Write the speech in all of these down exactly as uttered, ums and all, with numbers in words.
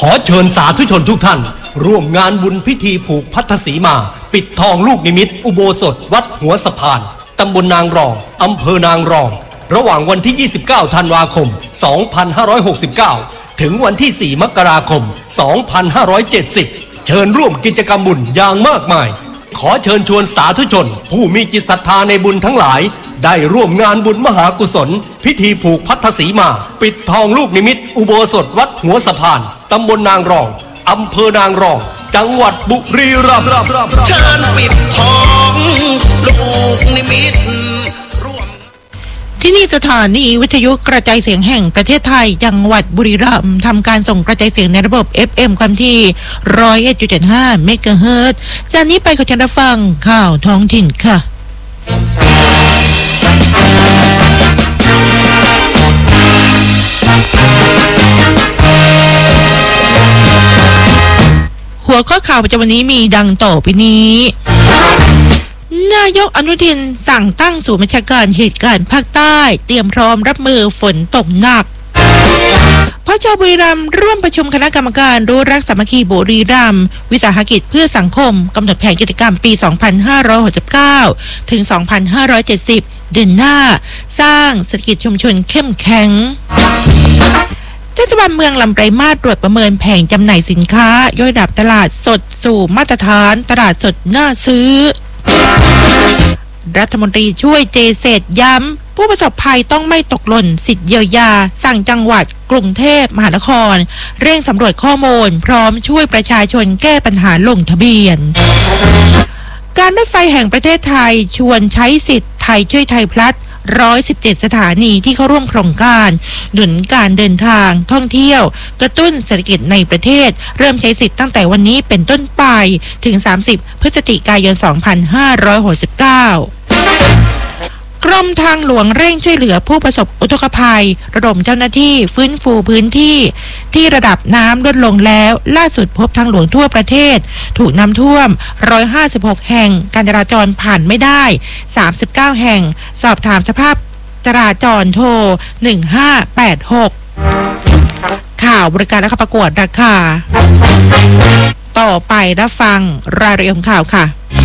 อเชิญสาธุชนทุกท่านร่วมงานบุญพิธีผูกพัทธสีมาปิดทองลูกนิมิตอุโบสถวัดหัวสะพานตำบลนางรองอำเภอนางรองระหว่างวันที่ยี่สิบเก้าธันวาคมสองพันห้าร้อยหกสิบเก้าถึงวันที่สี่มกราคมสองพันห้าร้อยเจ็ดสิบเชิญร่วมกิจกรรมบุญอย่างมากมายขอเชิญชวนสาธุชนผู้มีจิตศรัทธาในบุญทั้งหลายได้ร่วมงานบุญมหากุศลพิธีผูกพัทธสีมาปิดทองลูกนิมิตอุโบสถวัดหัวสะพานตำบลนางรองอำเภอนางรองจังหวัดบุรีรัมย์เชิญปิดทองลูกนิมิตที่นี่สถานีวิทยุกระจายเสียงแห่งประเทศไทยจังหวัดบุรีรัมย์ทำการส่งกระจายเสียงในระบบ เอฟ เอ็ม ความถี่ หนึ่งร้อยเอ็ดจุดเจ็ดห้า เมกะเฮิรตซ์จากนี้ไปขอเชิญรับฟังข่าวท้องถิ่นค่ะหัวข้อข่าวประจำวันนี้มีดังต่อไปนี้นายกอนุทินสั่งตั้งศูนย์บัญชาการเหตุการณ์ภาคใต้เตรียมพร้อมรับมือฝนตกหนักพชบุรีรัมย์ร่วมประชุมคณะกรรมการรู้รักสามัคคีบุรีรัมย์วิสาหกิจเพื่อสังคมกำหนดแผนกิจกรรมปี สองพันห้าร้อยหกสิบเก้า ถึง สองพันห้าร้อยเจ็ดสิบ เดือนหน้าสร้างเศรษฐกิจชุมชนเข้มแข็งเทศบาลเมืองลำไพรมาศตรวจประเมินแผงจำหน่ายสินค้ายกระดับตลาดสดสู่มาตรฐานตลาดสดน่าซื้อรัฐมนตรีช่วยเจเศษย้ำผู้ประสบภัยต้องไม่ตกหล่นสิทธิเยียวยาสั่งจังหวัดกรุงเทพมหานครเร่งสำรวจข้อมูลพร้อมช่วยประชาชนแก้ปัญหาลงทะเบียนการรถไฟแห่งประเทศไทยชวนใช้สิทธิ์ไทยช่วยไทยพลัดหนึ่งร้อยสิบเจ็ดสถานีที่เข้าร่วมโครงการหนุนการเดินทางท่องเที่ยวกระตุ้นเศรษฐกิจในประเทศเริ่มใช้สิทธิ์ตั้งแต่วันนี้เป็นต้นไปถึงสามสิบพฤศจิกายนสองพันห้าร้อยหกสิบเก้ากรมทางหลวงเร่งช่วยเหลือผู้ประสบอุทกภัยระดมเจ้าหน้าที่ฟื้นฟูพื้นที่ที่ระดับน้ำลดลงแล้วล่าสุดพบทางหลวงทั่วประเทศถูกน้ำท่วมหนึ่งร้อยห้าสิบหกแห่งการจราจรผ่านไม่ได้สามสิบเก้าแห่งสอบถามสภาพจราจรโทรหนึ่งห้าแปดหกข่าวบริการและประกวดราคาต่อไปรับฟังรายละเอียดของข่าวค่ะ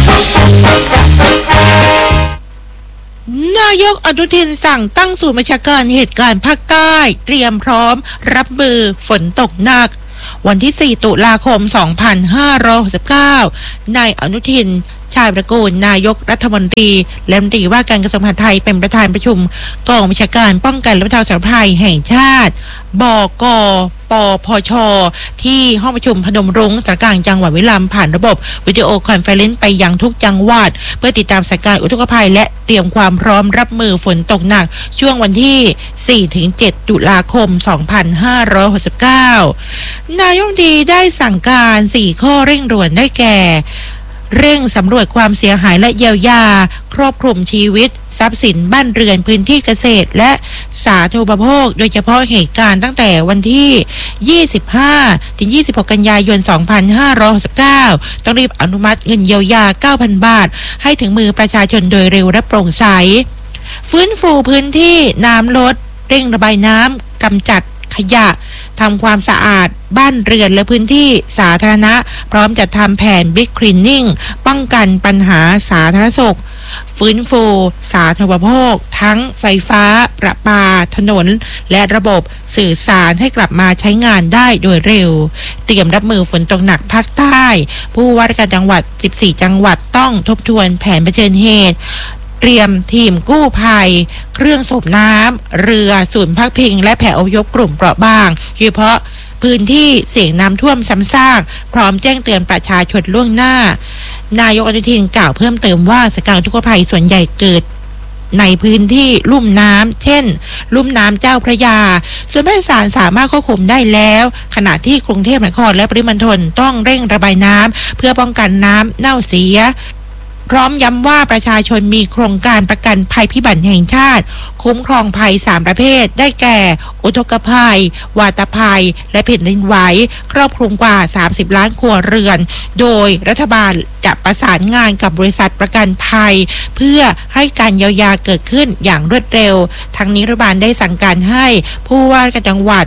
นายกอนุทินสั่งตั้งศูนย์บัญชาการเหตุการณ์ภาคใต้เตรียมพร้อมรับมือฝนตกหนักวันที่สี่ตุลาคมสองพันห้าร้อยหกสิบเก้านายอนุทินชาญประกูลนายกรัฐมนตรีและรัฐมนตรีว่าการกระทรวงมหาดไทยเป็นประธานประชุมกองบัญชาการป้องกันและบรรเทาสาธารณภัยแห่งชาติบก.ปพช.ที่ห้องประชุมพนมรุ้งสารกลางจังหวัดบุรีรัมย์ผ่านระบบวิดีโอคอนเฟอเรนซ์ไปยังทุกจังหวัดเพื่อติดตามสถานการณ์อุทกภัยและเตรียมความพร้อมรับมือฝนตกหนักช่วงวันที่ สี่ถึงเจ็ด ตุลาคม สองพันห้าร้อยหกสิบเก้านายกรัฐมนตรีได้สั่งการสี่ข้อเร่งด่วนได้แก่เร่งสำรวจความเสียหายและเยียวยาครอบคลุมชีวิตทรัพย์สินบ้านเรือนพื้นที่เกษตรและสาธารณูปโภคโดยเฉพาะเหตุการณ์ตั้งแต่วันที่ยี่สิบห้าถึงยี่สิบหกกันยายนสองพันห้าร้อยหกสิบเก้าต้องรีบอนุมัติเงินเยียวยา เก้าพัน บาทให้ถึงมือประชาชนโดยเร็วและโปร่งใสฟื้นฟูพื้นที่น้ำลดเร่งระบายน้ำกำจัดขยะทำความสะอาดบ้านเรือนและพื้นที่สาธารณะพร้อมจัดทำแผน Big Cleaning ป้องกันปัญหาสาธารณสุขฟื้นฟูสาธารณูปโภคทั้งไฟฟ้าประปาถนนและระบบสื่อสารให้กลับมาใช้งานได้โดยเร็วเตรียมรับมือฝนตกหนักภาคใต้ผู้ว่าราชการจังหวัดสิบสี่จังหวัดต้องทบทวนแผนเผชิญเหตุเตรียมทีมกู้ภัยเครื่องสูบน้ำเรือศูนย์พักพิงและแผ่อพยพกลุ่มเปราะบางโดยเฉพาะพื้นที่เสี่ยงน้ำท่วมซ้ำซากพร้อมแจ้งเตือนประชาชนล่วงหน้านายกอนุทินกล่าวเพิ่มเติมว่าสถานการณ์อุทกภัยส่วนใหญ่เกิดในพื้นที่ลุ่มน้ำเช่นลุ่มน้ำเจ้าพระยาส่วนภาคอีสานสามารถควบคุมได้แล้วขณะที่กรุงเทพมหานครและปริมณฑลต้องเร่งระบายน้ำเพื่อป้องกันน้ำเน่าเสียพร้อมย้ำว่าประชาชนมีโครงการประกันภัยพิบัติแห่งชาติคุ้มครองภัยสามประเภทได้แก่อุทกภัยวาตภัยและแผ่นดินไหวครอบคลุมกว่าสามสิบล้านครัวเรือนโดยรัฐบาลจะประสานงานกับบริษัทประกันภัยเพื่อให้การเยียวยาเกิดขึ้นอย่างรวดเร็วทั้งนี้รัฐบาลได้สั่งการให้ผู้ว่าราชการจังหวัด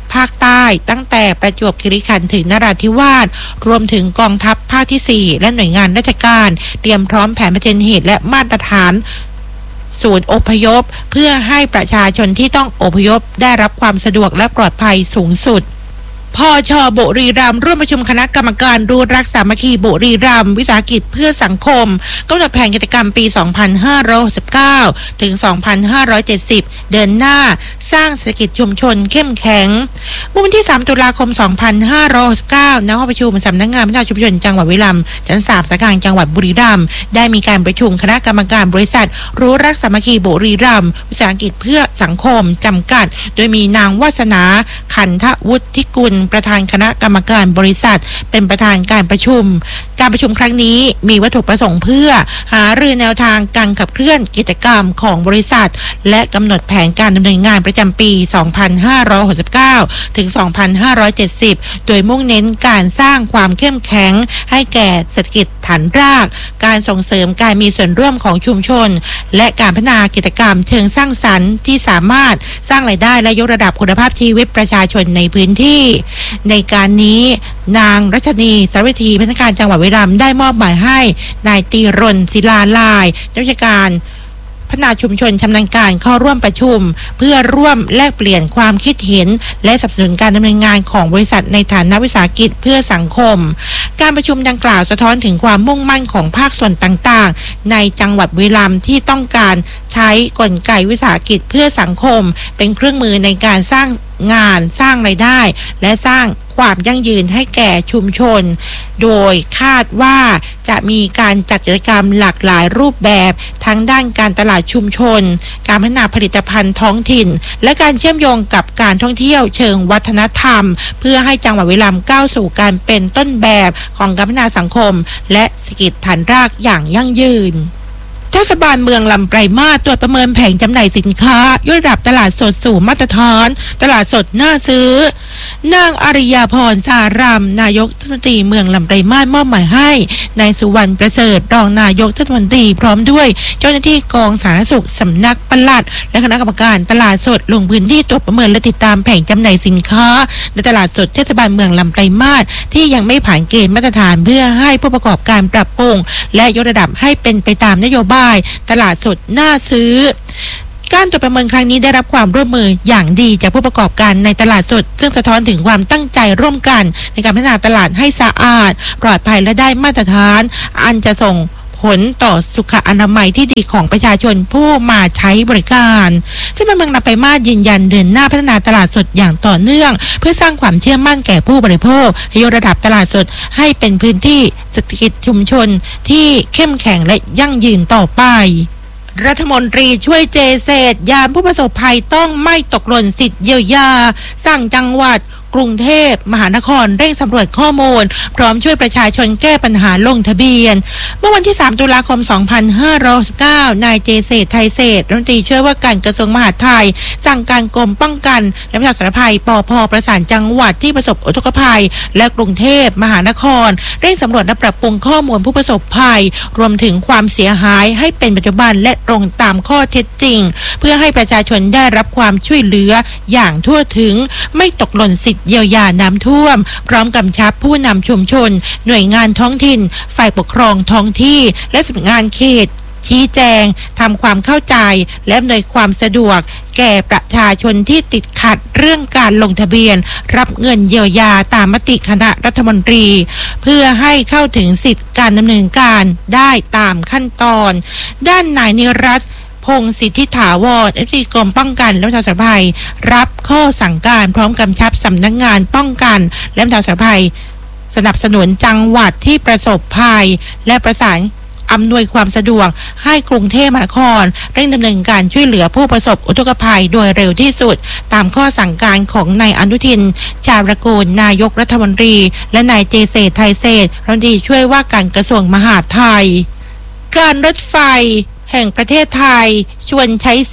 ภาคใต้ตั้งแต่ประจวบคีรีขันธ์ถึงนราธิวาสรวมถึงกองทัพภาคที่สี่และหน่วยงานราชการเตรียมพร้อมแผนเผชิญเหตุและมาตรฐานศูนย์อพยพเพื่อให้ประชาชนที่ต้องอพยพได้รับความสะดวกและปลอดภัยสูงสุดพช.บุรีรัมย์ร่วมประชุมคณะกรรมการรู้รักสามัคคีบุรีรัมย์วิสาหกิจเพื่อสังคมกำหนดแผนกิจกรรมปี สองพันห้าร้อยหกสิบเก้า ถึง สองพันห้าร้อยเจ็ดสิบ เดินหน้าสร้างเศรษฐกิจชุมชนเข้มแข็งเมื่อวันที่ สาม ตุลาคม สองพันห้าร้อยหกสิบเก้า ณ ห้องประชุมสำนักงานพัฒนาชุมชนจังหวัดบุรีรัมย์ชั้น สาม สาขาจังหวัดบุรีรัมย์ได้มีการประชุมคณะกรรมการบริษัทรู้รักสามัคคีบุรีรัมย์วิสาหกิจเพื่อสังคมจำกัดโดยมีนางวาสนาขันธวุฒิกุลประธานคณะกรรมการบริษัทเป็นประธานการประชุมการประชุมครั้งนี้มีวัตถุประสงค์เพื่อหารือแนวทางการขับเคลื่อนกิจกรรมของบริษัทและกำหนดแผนการดำเนินงานประจำปี สองพันห้าร้อยหกสิบเก้า ถึง สองพันห้าร้อยเจ็ดสิบ โดยมุ่งเน้นการสร้างความเข้มแข็งให้แก่เศรษฐกิจฐานรากการส่งเสริมการมีส่วนร่วมของชุมชนและการพัฒนากิจกรรมเชิงสร้างสรรค์ที่สามารถสร้างรายได้และยกระดับคุณภาพชีวิตประชาชนในพื้นที่ในการนี้นางรัชนีสารวิธีพนักงานจังหวัดบุรีรัมย์ได้มอบหมายให้นายตีรณศิลาลายนักวิชาการพัฒนาชุมชนชำนาญการเข้าร่วมประชุมเพื่อร่วมแลกเปลี่ยนความคิดเห็นและสนับสนุนการดำเนินงานของบริษัทในฐานะวิสาหกิจเพื่อสังคมการประชุมดังกล่าวสะท้อนถึงความมุ่งมั่นของภาคส่วนต่างๆในจังหวัดบุรีรัมย์ที่ต้องการใช้กลไกวิสาหกิจเพื่อสังคมเป็นเครื่องมือในการสร้างงานสร้างรายได้และสร้างความยั่งยืนให้แก่ชุมชนโดยคาดว่าจะมีการจัดกิจกรรมหลากหลายรูปแบบทั้งด้านการตลาดชุมชนการพัฒนาผลิตภัณฑ์ท้องถิ่นและการเชื่อมโยงกับการท่องเที่ยวเชิงวัฒนธรรมเพื่อให้จังหวัดบุรีรัมย์ก้าวสู่การเป็นต้นแบบของการพัฒนาสังคมและเศรษฐกิจฐานรากอย่างยั่งยืนเทศบาลเมืองลำไพรมาศตรวจประเมินแผงจำหน่ายสินค้ายกระดับตลาดสดสู่มาตรฐานตลาดสดน่าซื้อนางอริยาพรสารามนายกเทศมนตรีเมืองลำไพรมาศมอบหมายให้นายสุวรรณประเสริฐรองนายกเทศมนตรีพร้อมด้วยเจ้าหน้าที่กองสาธารณสุขสำนักปลัดและคณะกรรมการตลาดสดลงพื้นที่ตรวจประเมินและติดตามแผงจำหน่ายสินค้าในตลาดสดเทศบาลเมืองลำไพรมาศที่ยังไม่ผ่านเกณฑ์มาตรฐานเพื่อให้ผู้ประกอบการปรับปรุงและยกระดับให้เป็นไปตามนโยบายตลาดสดน่าซื้อการตรวจประเมินครั้งนี้ได้รับความร่วมมืออย่างดีจากผู้ประกอบการในตลาดสดซึ่งสะท้อนถึงความตั้งใจร่วมกันในการพัฒนาตลาดให้สะอาดปลอดภัยและได้มาตรฐานอันจะส่งผลต่อสุขอนามัยที่ดีของประชาชนผู้มาใช้บริการที่เมืองลำไพรมาศยืนยันเดินหน้าพัฒนาตลาดสดอย่างต่อเนื่องเพื่อสร้างความเชื่อมั่นแก่ผู้บริโภคและยกระดับตลาดสดให้เป็นพื้นที่เศรษฐกิจชุมชนที่เข้มแข็งและยั่งยืนต่อไปรัฐมนตรีช่วยเจเศษยามผู้ประสบภัยต้องไม่ตกหล่นสิทธิเยียวยาสั่งจังหวัดกรุงเทพมหานครเร่งสำรวจข้อมูลพร้อมช่วยประชาชนแก้ปัญหาลงทะเบียนเมื่อวันที่ สาม ตุลาคม สองพันห้าร้อยหกสิบเก้านายเจเศษไทยเศษรัฐมนตรีช่วยว่าการกระทรวงมหาดไทยสั่งการกรมป้องกันและบรรเทาสาธารณภัยปภ.ประสานจังหวัดที่ประสบอุทกภัยและกรุงเทพมหานครเร่งสำรวจและปรับปรุงข้อมูลผู้ประสบภัยรวมถึงความเสียหายให้เป็นปัจจุบันและตรงตามข้อเท็จจริงเพื่อให้ประชาชนได้รับความช่วยเหลืออย่างทั่วถึงไม่ตกหล่นสิทธิเยียวยาน้ำท่วมพร้อมกำชับผู้นำชุมชนหน่วยงานท้องถิ่นฝ่ายปกครองท้องที่และสำนักงานเขตชี้แจงทำความเข้าใจและอำนวยความสะดวกแก่ประชาชนที่ติดขัดเรื่องการลงทะเบียนรับเงินเยียวยาตามมติคณะรัฐมนตรีเพื่อให้เข้าถึงสิทธิการดำเนินการได้ตามขั้นตอนด้านนายนิรัตน์พงศ์สิทธิถาวรอธิบดีกรมป้องกันและบรรเทาสาธารณภัยรับข้อสั่งการพร้อมกำชับสำนักงานป้องกันและบรรเทาสาธารณภัยสนับสนุนจังหวัดที่ประสบภัยและประสานอำนวยความสะดวกให้กรุงเทพมหานครเร่งดำเนินการช่วยเหลือผู้ประสบอุทกภัยโดยเร็วที่สุดตามข้อสั่งการของนายอนุทินชาญวิรากูลนายกรัฐมนตรีและนายเจเศษไทยเศษรัฐมนตรีช่วยว่าการกระทรวงมหาดไทยการรถไฟแห่งประเทศไทยชวนใช้สิทธิ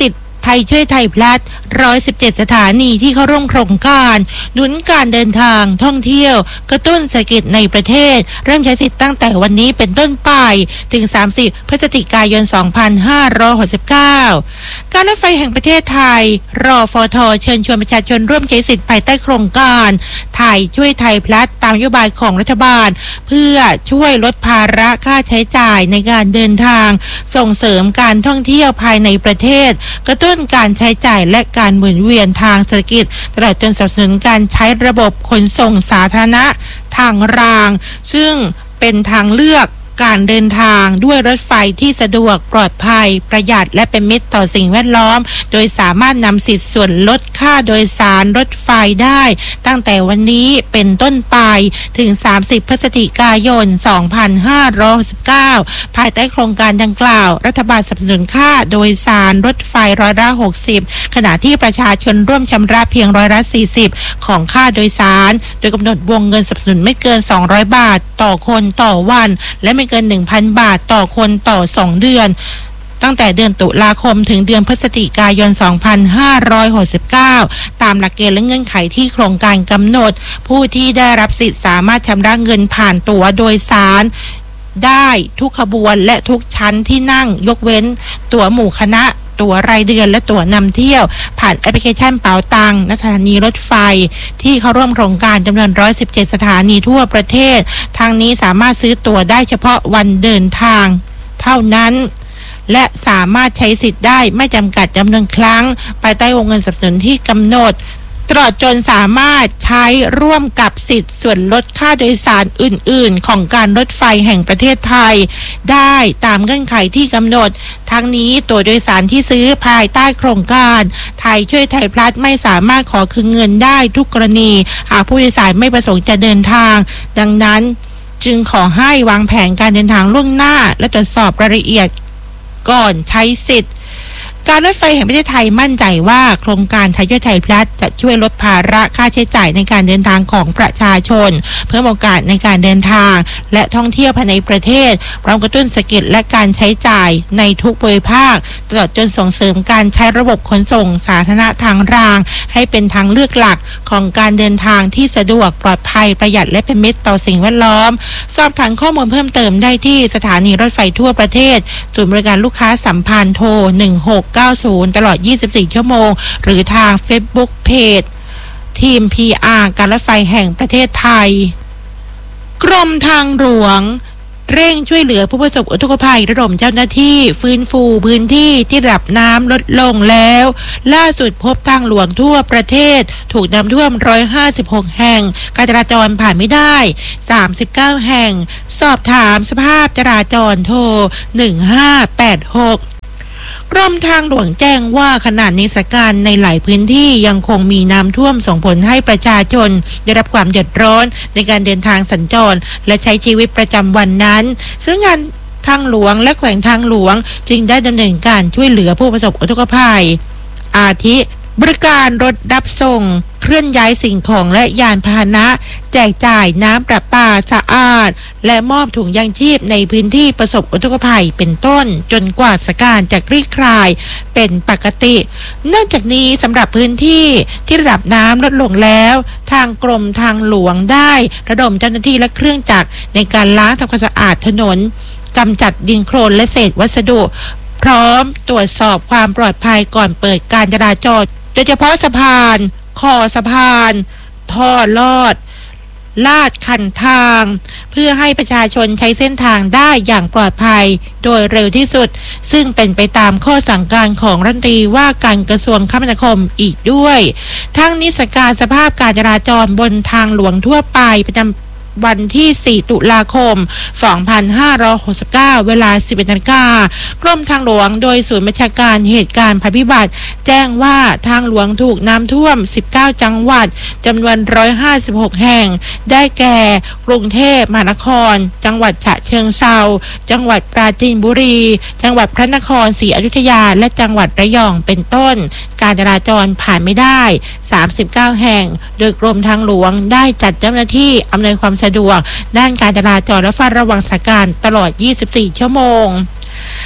ไทยช่วยไทยพลัสหนึ่งร้อยสิบเจ็ดสถานีที่เข้าร่วมโครงการหนุนการเดินทางท่องเที่ยวกระตุ้นเศรษฐกิจในประเทศเริ่มใช้สิทธิ์ตั้งแต่วันนี้เป็นต้นไปถึงสามสิบพฤศจิกายนสองพันห้าร้อยหกสิบเก้าการรถไฟแห่งประเทศไทยรฟท.เชิญชวนประชาชนร่วมใช้สิทธิ์ภายใต้โครงการไทยช่วยไทยพลัสตามนโยบายของรัฐบาลเพื่อช่วยลดภาระค่าใช้จ่ายในการเดินทางส่งเสริมการท่องเที่ยวภายในประเทศกระตุ้นการใช้จ่ายและการหมุนเวียนทางเศรษฐกิจตลอดจนสนับสนุนการใช้ระบบขนส่งสาธารณะทางรางซึ่งเป็นทางเลือกการเดินทางด้วยรถไฟที่สะดวกปลอดภัยประหยัดและเป็นมิตรต่อสิ่งแวดล้อมโดยสามารถนำสิทธิส่วนลดค่าโดยสารรถไฟได้ตั้งแต่วันนี้เป็นต้นไปถึงสามสิบพฤศจิกายนสองพันห้าร้อยหกสิบเก้าภายใต้โครงการดังกล่าวรัฐบาลสนับสนุนค่าโดยสารรถไฟร้อยละหกสิบขณะที่ประชาชนร่วมชำระเพียงร้อยละสี่สิบของค่าโดยสารโดยกำหนดวงเงินสนับสนุนไม่เกินสองร้อยบาทต่อคนต่อวันและไม่เกิน หนึ่งพัน บาทต่อคนต่อสองเดือนตั้งแต่เดือนตุลาคมถึงเดือนพฤศจิกายนสองพันห้าร้อยหกสิบเก้าตามหลักเกณฑ์และเงื่อนไขที่โครงการกำหนดผู้ที่ได้รับสิทธิ์สามารถชำระเงินผ่านตั๋วโดยสารได้ทุกขบวนและทุกชั้นที่นั่งยกเว้นตั๋วหมู่คณะตั๋วรายเดือนและตั๋วนำเที่ยวผ่านแอปพลิเคชันเป๋าตังค์ณสถานีรถไฟที่เข้าร่วมโครงการจำนวนหนึ่งร้อยสิบเจ็ดสถานีทั่วประเทศทางนี้สามารถซื้อตั๋วได้เฉพาะวันเดินทางเท่านั้นและสามารถใช้สิทธิ์ได้ไม่จำกัดจำนวนครั้งภายใต้วงเงินสนับสนุนที่กำหนดตลอดจนสามารถใช้ร่วมกับสิทธิ์ส่วนลดค่าโดยสารอื่นๆของการรถไฟแห่งประเทศไทยได้ตามเงื่อนไขที่กำหนดทั้งนี้ตั๋วโดยสารที่ซื้อภายใต้โครงการไทยช่วยไทยพลัสไม่สามารถขอคืนเงินได้ทุกกรณีหากผู้โดยสารไม่ประสงค์จะเดินทางดังนั้นจึงขอให้วางแผนการเดินทางล่วงหน้าและตรวจสอบรายละเอียดก่อนใช้สิทธิ์การรถไฟแห่งประเทศไทยมั่นใจว่าโครงการไทยช่วยไทยพลัสจะช่วยลดภาระค่าใช้จ่ายในการเดินทางของประชาชนเพิ่มโอกาสในการเดินทางและท่องเที่ยวภายในประเทศพร้อมกระตุ้นเศรษฐกิจและการใช้จ่ายในทุกภูมิภาคตลอดจนส่งเสริมการใช้ระบบขนส่งสาธารณะทางรางให้เป็นทางเลือกหลักของการเดินทางที่สะดวกปลอดภัยประหยัดและเป็นมิตรต่อสิ่งแวดล้อมสอบถามข้อมูลเพิ่มเติมได้ที่สถานีรถไฟทั่วประเทศศูนย์บริการลูกค้าสัมพันธ์โทรหนึ่งหกเก้าศูนย์ตลอดยี่สิบสี่ชั่วโมงหรือทาง Facebook Page ทีม พี อาร์ การรถไฟแห่งประเทศไทยกรมทางหลวงเร่งช่วยเหลือผู้ประสบอุทกภัยระดมเจ้าหน้าที่ฟื้นฟูพื้นที่ที่ระดับน้ำลดลงแล้วล่าสุดพบทางหลวงทั่วประเทศถูกน้ำท่วมหนึ่งร้อยห้าสิบหกแห่งการจราจรผ่านไม่ได้สามสิบเก้าแห่งสอบถามสภาพจราจรโทรหนึ่งห้าแปดหกกรมทางหลวงแจ้งว่าขณะนี้สถานการณ์ในหลายพื้นที่ยังคงมีน้ำท่วมส่งผลให้ประชาชนได้รับความเดือดร้อนในการเดินทางสัญจรและใช้ชีวิตประจำวันนั้นซึ่งงานทางหลวงและแขวงทางหลวงจึงได้ดำเนินการช่วยเหลือผู้ประสบอุทกภัยอาทิบริการรถรับส่งเคลื่อนย้ายสิ่งของและยานพาหนะแจกจ่ายน้ำประปาสะอาดและมอบถุงยางชีพในพื้นที่ประสบอุทกภัยเป็นต้นจนกว่าสถานการณ์จะคลี่คลายเป็นปกตินอกจากนี้สำหรับพื้นที่ที่ระดับน้ำลดลงแล้วทางกรมทางหลวงได้ระดมเจ้าหน้าที่และเครื่องจักรในการล้างทำความสะอาดถนนกำจัดดินโคลนและเศษวัสดุพร้อมตรวจสอบความปลอดภัยก่อนเปิดการจราจรโดยเฉพาะสะพานคอสะพานท่อลอดลาดคันทางเพื่อให้ประชาชนใช้เส้นทางได้อย่างปลอดภัยโดยเร็วที่สุดซึ่งเป็นไปตามข้อสั่งการของรัฐมนตรีว่าการกระทรวงคมนาคมอีกด้วยทั้งนี้สการสภาพการจราจรบนทางหลวงทั่วไปประจำวันที่สี่ตุลาคมสองพันห้าร้อยหกสิบเก้าเวลา สิบเอ็ดนาฬิกา นกรมทางหลวงโดยศูนย์บัญชาการเหตุการณ์ภัยพิบัติแจ้งว่าทางหลวงถูกน้ำท่วมสิบเก้าจังหวัดจำนวนหนึ่งร้อยห้าสิบหกแห่งได้แก่กรุงเทพมหานครจังหวัดฉะเชิงเทราจังหวัดปราจีนบุรีจังหวัดพระนครศรีอยุธยาและจังหวัดระยองเป็นต้นการจราจรผ่านไม่ได้สามสิบเก้าแห่งโดยกรมทางหลวงได้จัดเจ้าหน้าที่อำนวยความสะดวกด้านการจราจรและเฝ้าระวังสถานการณ์ตลอดยี่สิบสี่ชั่วโมง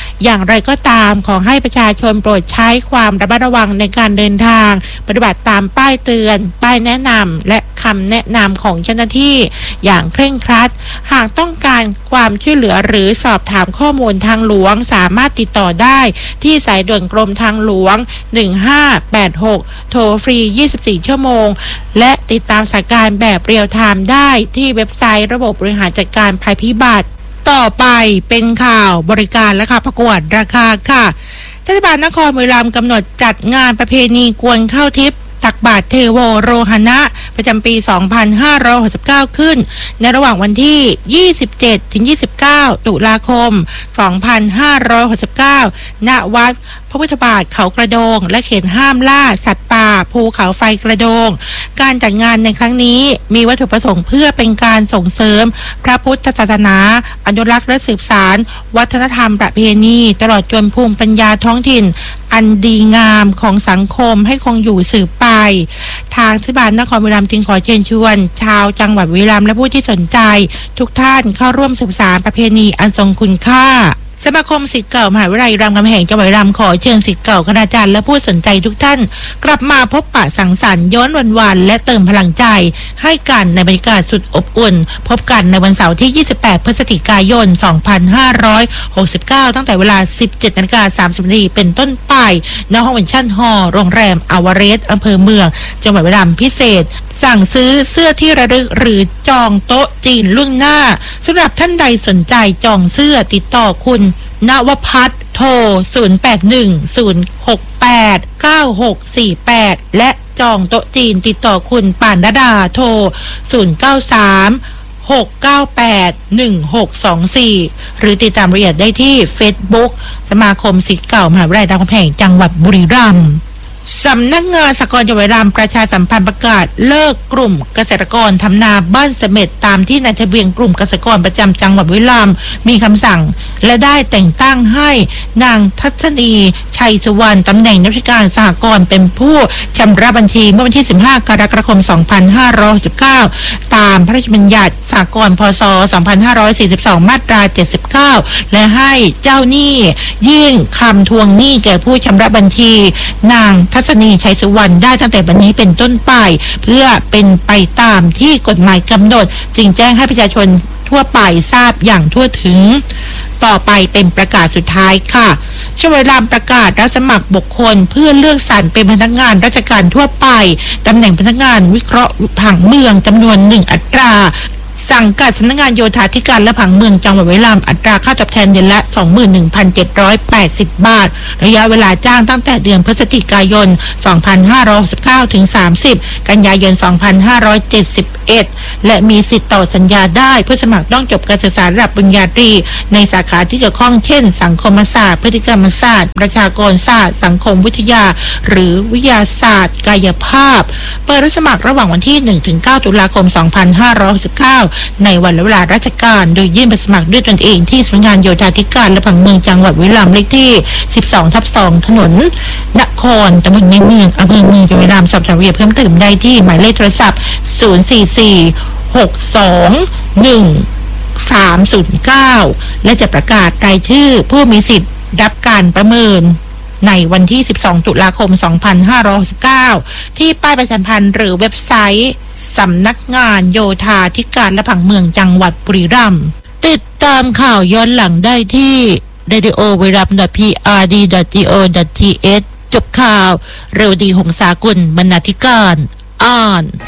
อย่างไรก็ตามขอให้ประชาชนโปรดใช้ความระมัดระวังในการเดินทางปฏิบัติตามป้ายเตือนป้ายแนะนำและคำแนะนำของเจ้าหน้าที่อย่างเคร่งครัดหากต้องการความช่วยเหลือหรือสอบถามข้อมูลทางหลวงสามารถติดต่อได้ที่สายด่วนกรมทางหลวงหนึ่งห้าแปดหกโทรฟรียี่สิบสี่ชั่วโมงและติดตามสถานการณ์แบบเรียลไทม์ได้ที่เว็บไซต์ระบบบริหารจัดการภัยพิบัติต่อไปเป็นข่าวบริการและค่าประกวดราคาค่ะเทศบาลนครบุรีรัมย์กำหนดจัดงานประเพณีกวนข้าวทิพย์ตักบาตรเทโวโรหณะประจำปี สองพันห้าร้อยหกสิบเก้า ขึ้นในระหว่างวันที่ ยี่สิบเจ็ดถึงยี่สิบเก้า ตุลาคม สองพันห้าร้อยหกสิบเก้า ณ วัดพระพุทธบาทเขากระโดงและเขตห้ามล่าสัตว์ป่าภูเขาไฟกระโดงการจัดงานในครั้งนี้มีวัตถุประสงค์เพื่อเป็นการส่งเสริมพระพุทธศาสนาอนุรักษ์และสืบสานวัฒนธรรมประเพณีตลอดจนภูมิปัญญาท้องถิ่นอันดีงามของสังคมให้คงอยู่สืบไปทางเทศบาลนครบุรีรัมย์จึงขอเชิญชวนชาวจังหวัดบุรีรัมย์และผู้ที่สนใจทุกท่านเข้าร่วมสืบสานประเพณีอันทรงคุณค่าสมาคมศิษย์เก่ามหาวิทยาลัยรามคำแหงจังหวัดบุรีรัมย์ขอเชิญศิษย์เก่าคณาจารย์และผู้สนใจทุกท่านกลับมาพบปะสังสรรค์ย้อนวันๆและเติมพลังใจให้กันในบรรยากาศสุดอบอุ่นพบกันในวันเสาร์ที่ ยี่สิบแปด พฤศจิกายน สองพันห้าร้อยหกสิบเก้า ตั้งแต่เวลา สิบเจ็ดนาฬิกาสามสิบนาทีเป็นต้นไปณห้องเวนชั่นฮอลล์โรงแรมอาวาเรสอำเภอเมืองจังหวัดบุรีรัมย์พิเศษสั่งซื้อเสื้อที่ระลึกหรือจองโต๊ะจีนล่วงหน้าสำหรับท่านใดสนใจจองเสื้อติดต่อคุณณวพัฒน์โทรศูนย์ แปด หนึ่ง ศูนย์ หก แปด เก้า หก สี่ แปดและจองโต๊ะจีนติดต่อคุณปานดาดาโทรศูนย์ เก้า สาม หก เก้า แปด หนึ่ง หก สอง สี่หรือติดตามรายละเอียดได้ที่ Facebook สมาคมศิษย์เก่ามหาวิทยาลัยรามคำแหงจังหวัดบุรีรัมย์สำนักงานสหกรณ์จังหวัดบุรีรัมย์ประชาสัมพันธ์ประกาศเลิกกลุ่มเกษตรกรทำนาบ้านเสม็ดตามที่นายทะเบียนกลุ่มเกษตรกรประจำจังหวัดบุรีรัมย์มีคำสั่งและได้แต่งตั้งให้นางทัศนีชัยสุวรรณตำแหน่งนักวิชาการสหกรณ์เป็นผู้ชำระบัญชีเมื่อวันที่สิบห้ากรกฎาคมสองพันห้าร้อยสิบเก้าตามพระราชบัญญัติสหกรณ์พ.ศ. สองพันห้าร้อยสี่สิบสองมาตราเจ็ดสิบเก้าและให้เจ้าหนี้ยื่นคำทวงหนี้แก่ผู้ชำระบัญชีนางทัศนีชัยสุวรรณได้ตั้งแต่วันนี้เป็นต้นไปเพื่อเป็นไปตามที่กฎหมายกำหนดจึงแจ้งให้ประชาชนทั่วไปทราบอย่างทั่วถึงต่อไปเป็นประกาศสุดท้ายค่ะชวรามประกาศรับสมัครบุคคลเพื่อเลือกสรรเป็นพนักงานราชการทั่วไปตำแหน่งพนักงานวิเคราะห์ผังเมืองจำนวนหนึ่งอัตราสังกัดสำนักงานโยธาธิการและผังเมืองจังหวัดบุรีรัมย์อัตราค่าตอบแทนเดือนละ สองหมื่นหนึ่งพันเจ็ดร้อยแปดสิบ บาทระยะเวลาจ้างตั้งแต่เดือนพฤศจิกายน สองพันห้าร้อยหกสิบเก้า ถึง สามสิบ กันยายน สองพันห้าร้อยเจ็ดสิบเอ็ด และมีสิทธิ์ต่อสัญญาได้ผู้สมัครต้องจบการศึกษาระดับปริญญาตรีในสาขาที่เกี่ยวข้องเช่นสังคมศาสตร์พฤติกรรมศาสตร์ประชากรศาสตร์สังคมวิทยาหรือวิทยาศาสตร์กายภาพเปิดรับสมัครระหว่างวันที่ หนึ่งถึงเก้า ตุลาคม สองพันห้าร้อยหกสิบเก้า ในวันและเวลาราชการโดยยื่นใบสมัครด้วยตนเองที่สำนักงานโยธาธิการและผังเมืองจังหวัดบุรีรัมย์เลขที่ สิบสองทับสอง ถนนนครตำบลในเมืองอำเภอเมืองจังหวัดบุรีรัมย์สอบถามรายละเอียดเพิ่มเติมได้ที่หมายเลขโทรศัพท์ ศูนย์ สี่ สี่ หก สอง หนึ่ง สาม ศูนย์ เก้า และจะประกาศรายชื่อผู้มีสิทธิ์รับการประเมินในวันที่ สิบสอง ตุลาคม สองพันห้าร้อยหกสิบเก้า ที่ป้ายประชาสัมพันธ์หรือเว็บไซต์สำนักงานโยธาธิการและผังเมืองจังหวัดบุรีรัมย์ติดตามข่าวย้อนหลังได้ที่ เรดิโอ บุรีรัมย์ ดอท พี อาร์ ดี ดอท จี โอ ดอท ที เอช จบข่าวเร็วดีหงสากุลบรรณาธิการอ่าน